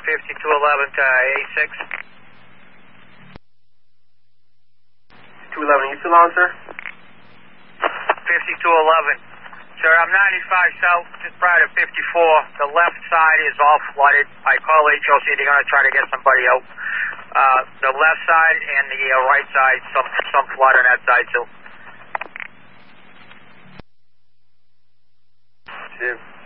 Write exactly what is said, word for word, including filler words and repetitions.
fifty-two eleven to A six. two eleven, you still on, sir? fifty-two eleven. Sir, I'm ninety-five south, just prior to fifty-four. The left side is all flooded. I call H O C, they're going to try to get somebody out. Uh, the left side and the uh, right side, some, some flood on that side too. Cheers.